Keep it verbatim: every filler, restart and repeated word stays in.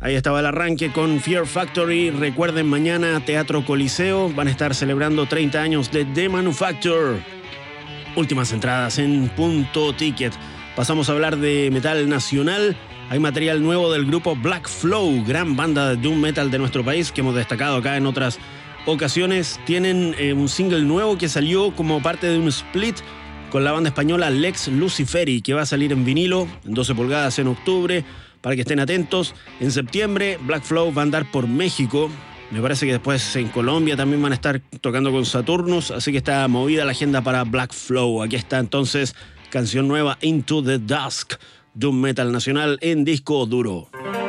Ahí estaba el arranque con Fear Factory. Recuerden, mañana Teatro Coliseo. Van a estar celebrando treinta años de The Manufacture. Últimas entradas en Punto Ticket. Pasamos a hablar de metal nacional. Hay material nuevo del grupo Black Flow, gran banda de doom metal de nuestro país que hemos destacado acá en otras ocasiones. Tienen eh, un single nuevo que salió como parte de un split con la banda española Lex Luciferi, que va a salir en vinilo en doce pulgadas en octubre, para que estén atentos. En septiembre Black Flow va a andar por México. Me parece que después en Colombia también van a estar tocando con Saturnus, así que está movida la agenda para Black Flow. Aquí está entonces canción nueva, Into the Dusk, doom metal nacional en disco duro.